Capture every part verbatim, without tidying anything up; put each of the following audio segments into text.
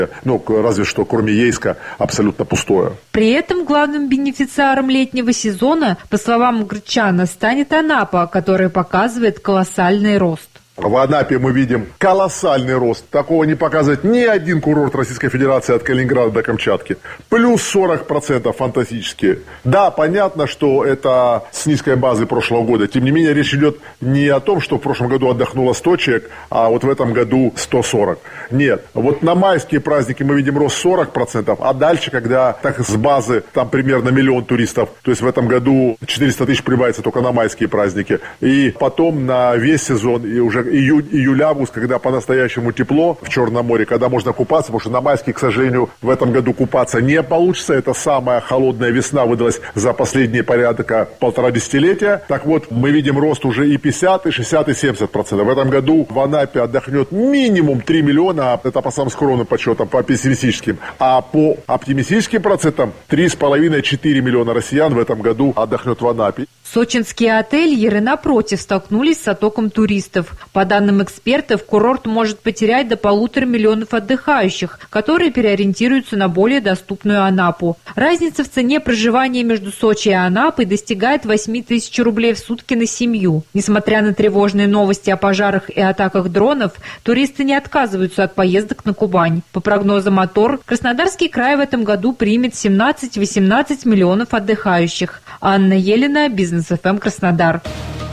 Ну, разве что, кроме Ейска, абсолютно пустое. При этом главным бенефициаром летнего сезона, по словам Грчана, станет Анапа, которая показывает колоссальный рост. В Анапе мы видим колоссальный рост. Такого не показывает ни один курорт Российской Федерации от Калининграда до Камчатки. Плюс сорок процентов фантастически. Да, понятно, что это с низкой базы прошлого года. Тем не менее, речь идет не о том, что в прошлом году отдохнуло сто человек, а вот в этом году сто сорок. Нет. Вот на майские праздники мы видим рост сорок процентов, а дальше, когда так с базы там примерно миллион туристов, то есть в этом году четыреста тысяч прибавится только на майские праздники. И потом на весь сезон, и уже июль, июль-август, когда по-настоящему тепло в Черном море, когда можно купаться, потому что на майские, к сожалению, в этом году купаться не получится. Это самая холодная весна выдалась за последние порядка полтора десятилетия. Так вот, мы видим рост уже и пятьдесят, и шестьдесят, и семьдесят процентов. В этом году в Анапе отдохнет минимум три миллиона, это по самым скромным подсчетам, по пессимистическим. А по оптимистическим процентам три с половиной - четыре миллиона россиян в этом году отдохнет в Анапе. Сочинские отельеры, напротив, столкнулись с оттоком туристов. По данным экспертов, курорт может потерять до полутора миллионов отдыхающих, которые переориентируются на более доступную Анапу. Разница в цене проживания между Сочи и Анапой достигает восемь тысяч рублей в сутки на семью. Несмотря на тревожные новости о пожарах и атаках дронов, туристы не отказываются от поездок на Кубань. По прогнозам АТОР, Краснодарский край в этом году примет семнадцать-восемнадцать миллионов отдыхающих. Анна Елена, Бизнес эф эм Краснодар.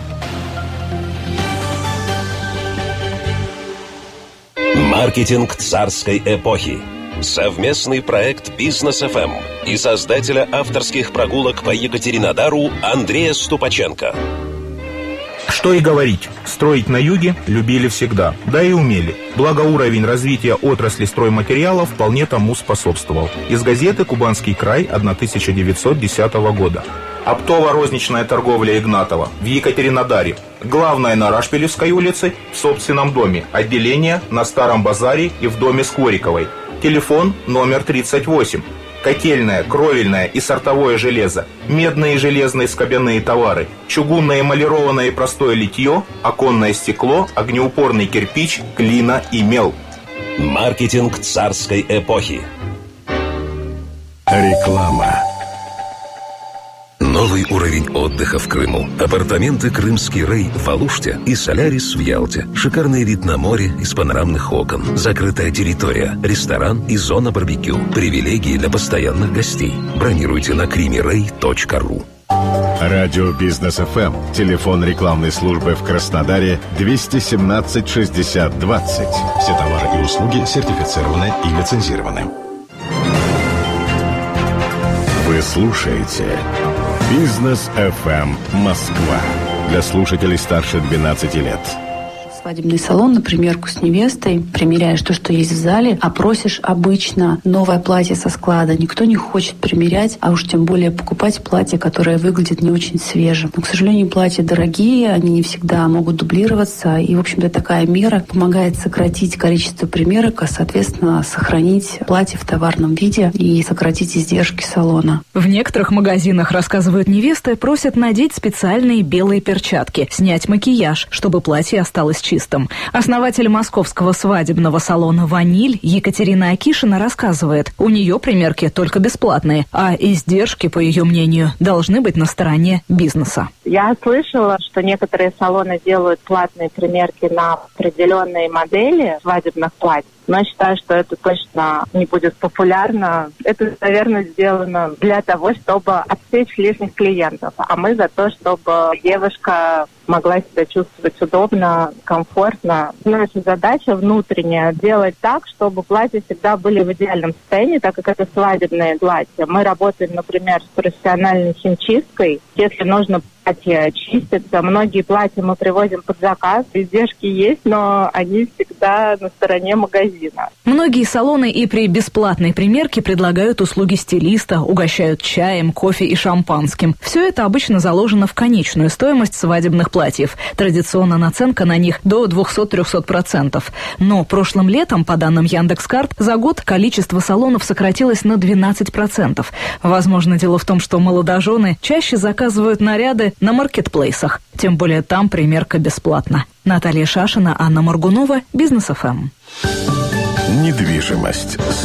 Маркетинг царской эпохи. Совместный проект Бизнес эф эм и создателя авторских прогулок по Екатеринодару Андрея Ступаченко. Что и говорить, строить на юге любили всегда, да и умели. Благо уровень развития отрасли стройматериалов вполне тому способствовал. Из газеты «Кубанский край» тысяча девятьсот десятого года. Оптово-розничная торговля Игнатова в Екатеринодаре. Главное на Рашпилевской улице, в собственном доме. Отделение на Старом базаре и в доме Скориковой. Телефон номер тридцать восемь. Котельное, кровельное и сортовое железо, медные и железные скобяные товары, чугунное эмалированное и простое литье, оконное стекло, огнеупорный кирпич, глина и мел. Маркетинг царской эпохи. Реклама. Новый уровень отдыха в Крыму. Апартаменты «Крымский Рэй» в Алуште и «Солярис» в Ялте. Шикарный вид на море из панорамных окон. Закрытая территория, ресторан и зона барбекю. Привилегии для постоянных гостей. Бронируйте на кримирэй точка ру. Радио Бизнес эф эм. Телефон рекламной службы в Краснодаре двести семнадцать шестьдесят двадцать. Все товары и услуги сертифицированы и лицензированы. Вы слушаете Бизнес эф эм Москва. Для слушателей старше двенадцати лет. Свадебный салон на примерку с невестой, примеряешь то, что есть в зале, а просишь обычно новое платье со склада. Никто не хочет примерять, а уж тем более покупать платье, которое выглядит не очень свежим. Но, к сожалению, платья дорогие, они не всегда могут дублироваться, и, в общем-то, такая мера помогает сократить количество примерок, а, соответственно, сохранить платье в товарном виде и сократить издержки салона. В некоторых магазинах, рассказывают невесты, просят надеть специальные белые перчатки, снять макияж, чтобы платье осталось чистым. Основатель московского свадебного салона «Ваниль» Екатерина Акишина рассказывает, у нее примерки только бесплатные, а издержки, по ее мнению, должны быть на стороне бизнеса. Я слышала, что некоторые салоны делают платные примерки на определенные модели свадебных платьев, но считаю, что это точно не будет популярно. Это, наверное, сделано для того, чтобы отсечь лишних клиентов, а мы за то, чтобы девушка могла себя чувствовать удобно, комфортно. Наша задача внутренняя — делать так, чтобы платья всегда были в идеальном состоянии, так как это свадебные платья. Мы работаем, например, с профессиональной химчисткой. Если нужно платье чистится, многие платья мы привозим под заказ. Издержки есть, но они всегда на стороне магазина. Многие салоны и при бесплатной примерке предлагают услуги стилиста, угощают чаем, кофе и шампанским. Все это обычно заложено в конечную стоимость свадебных платьев. Традиционно наценка на них до двухсот-трехсот процентов. Но прошлым летом, по данным Яндекс.Карт, за год количество салонов сократилось на двенадцать процентов. Возможно, дело в том, что молодожены чаще заказывают наряды на маркетплейсах. Тем более там примерка бесплатна. Наталья Шашина, Анна Моргунова, Бизнес эф эм. Недвижимость.